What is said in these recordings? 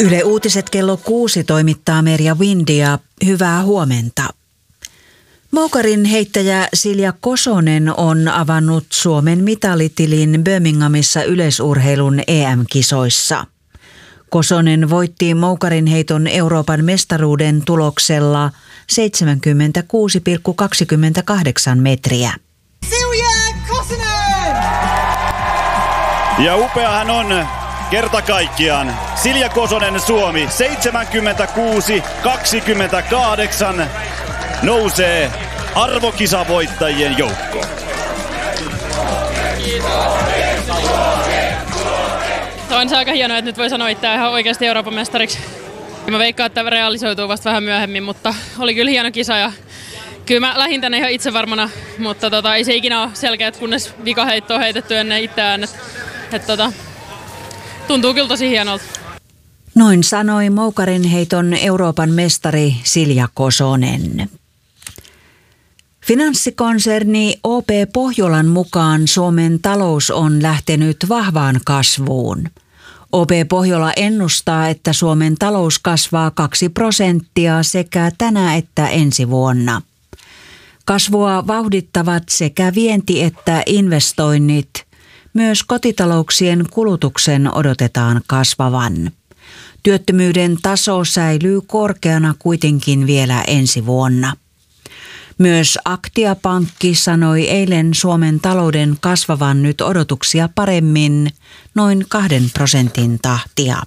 Yle Uutiset kello 6 toimittaa Merja Windia. Hyvää huomenta. Moukarin heittäjä Silja Kosonen on avannut Suomen mitalitilin Birminghamissa yleisurheilun EM-kisoissa. Kosonen voitti moukarin heiton Euroopan mestaruuden tuloksella 76,28 metriä. Silja Kosonen! Ja upeahan on kerta kaikkiaan Silja Kosonen Suomi 76,28 nousee arvokisavoittajien joukkoon. On se aika hienoa, että nyt voi sanoa itseään ihan oikeasti Euroopan mestariksi. Mä veikkaan, että tämä realisoituu vasta vähän myöhemmin, mutta oli kyllä hieno kisa ja kyllä mä lähdin tänne ihan itsevarmana, mutta ei se ikinä ole selkeä, kunnes vikaheitto on heitetty ennen itseään. Tuntuu kyllä tosi hienolta. Noin sanoi moukarin heiton Euroopan mestari Silja Kosonen. Finanssikonserni OP Pohjolan mukaan Suomen talous on lähtenyt vahvaan kasvuun. OP Pohjola ennustaa, että Suomen talous kasvaa 2% sekä tänä että ensi vuonna. Kasvua vauhdittavat sekä vienti että investoinnit. Myös kotitalouksien kulutuksen odotetaan kasvavan. Työttömyyden taso säilyy korkeana kuitenkin vielä ensi vuonna. Myös Aktia-pankki sanoi eilen Suomen talouden kasvavan nyt odotuksia paremmin, noin 2% tahtia.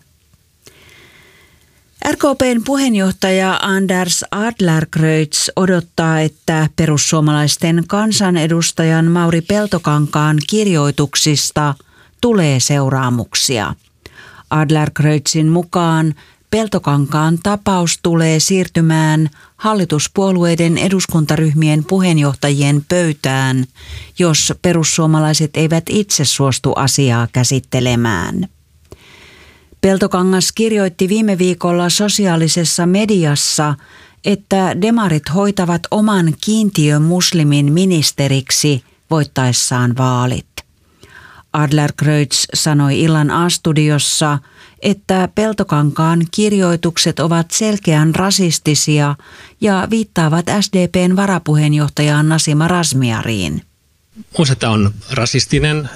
RKP:n puheenjohtaja Anders Adlercreutz odottaa, että perussuomalaisten kansanedustajan Mauri Peltokankaan kirjoituksista tulee seuraamuksia. Adlercreutzin mukaan Peltokankaan tapaus tulee siirtymään hallituspuolueiden eduskuntaryhmien puheenjohtajien pöytään, jos perussuomalaiset eivät itse suostu asiaa käsittelemään. Peltokangas kirjoitti viime viikolla sosiaalisessa mediassa, että demarit hoitavat oman kiintiömuslimin ministeriksi voittaessaan vaalit. Adlercreutz sanoi illan A-studiossa, että Peltokankaan kirjoitukset ovat selkeän rasistisia ja viittaavat SDP:n varapuheenjohtajaan Nasima Razmyariin. Minusta tämä on rasistinen.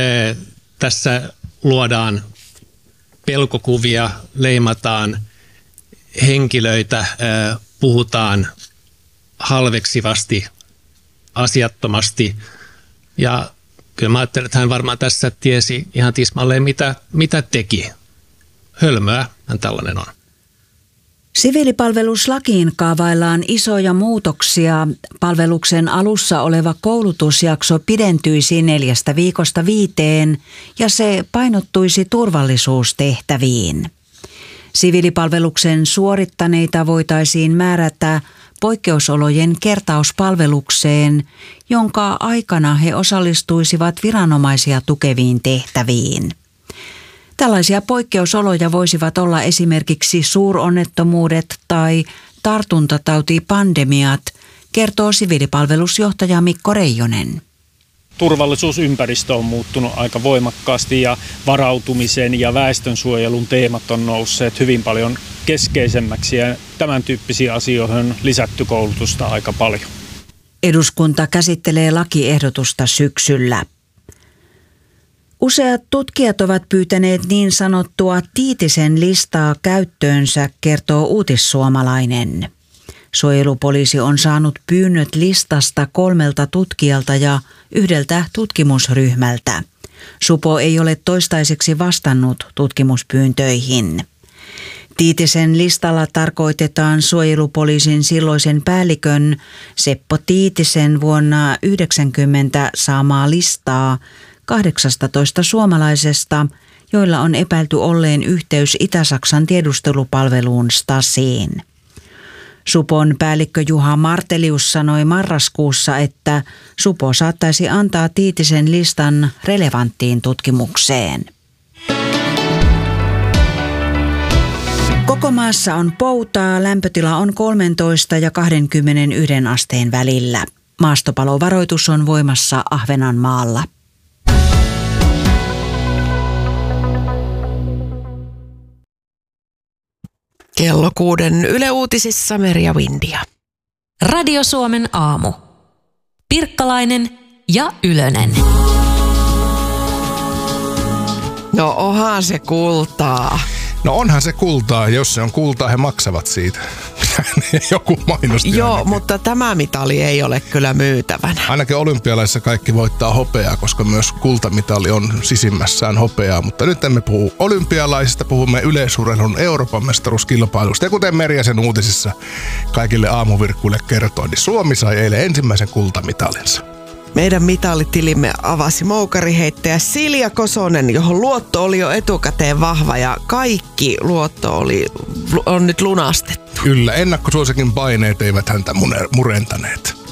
Tässä luodaan pelkokuvia, leimataan henkilöitä, puhutaan halveksivasti, asiattomasti. Ja kyllä mä ajattelen, että hän varmaan tässä tiesi ihan tismalleen, mitä teki. Hölmöä hän tällainen on. Siviilipalveluslakiin kaavaillaan isoja muutoksia. Palveluksen alussa oleva koulutusjakso pidentyisi 4 viikosta 5 ja se painottuisi turvallisuustehtäviin. Siviilipalveluksen suorittaneita voitaisiin määrätä poikkeusolojen kertauspalvelukseen, jonka aikana he osallistuisivat viranomaisia tukeviin tehtäviin. Tällaisia poikkeusoloja voisivat olla esimerkiksi suuronnettomuudet tai tartuntatautipandemiat, kertoo siviilipalvelusjohtaja Mikko Reijonen. Turvallisuusympäristö on muuttunut aika voimakkaasti ja varautumisen ja väestönsuojelun teemat on nousseet hyvin paljon keskeisemmäksi ja tämän tyyppisiin asioihin on lisätty koulutusta aika paljon. Eduskunta käsittelee lakiehdotusta syksyllä. Useat tutkijat ovat pyytäneet niin sanottua Tiitisen listaa käyttöönsä, kertoo Uutissuomalainen. Suojelupoliisi on saanut pyynnöt listasta 3 tutkijalta ja 1 tutkimusryhmältä. Supo ei ole toistaiseksi vastannut tutkimuspyyntöihin. Tiitisen listalla tarkoitetaan suojelupoliisin silloisen päällikön Seppo Tiitisen vuonna 1990 saamaa listaa 18 suomalaisesta, joilla on epäilty olleen yhteys Itä-Saksan tiedustelupalveluun Stasiin. Supon päällikkö Juha Martelius sanoi marraskuussa, että Supo saattaisi antaa Tiitisen listan relevanttiin tutkimukseen. Koko maassa on poutaa, lämpötila on 13 ja 21 asteen välillä. Maastopalovaroitus on voimassa Ahvenanmaalla. Kello 6 Yle Uutisissa Merja Windia. Radio Suomen aamu. Pirkkalainen ja Ylönen. No onhan se kultaa. No onhan se kultaa. Jos se on kultaa, he maksavat siitä. Joku mainosti. Joo, ainakin. mutta tämä mitali ei ole kyllä myytävänä. Ainakin olympialaisissa kaikki voittaa hopeaa, koska myös kultamitali on sisimmässään hopeaa. Mutta nyt emme puhu olympialaisista, puhumme yleisurheilun Euroopan mestaruuskilpailusta. Ja kuten Merja sen uutisissa kaikille aamuvirkkuille kertoi, niin Suomi sai eilen ensimmäisen kultamitalinsa. Meidän mitalitilimme avasi moukariheittäjä Silja Kosonen, johon luotto oli jo etukäteen vahva ja kaikki luotto on nyt lunastettu. Kyllä, ennakkosuosikin paineet eivät häntä murentaneet.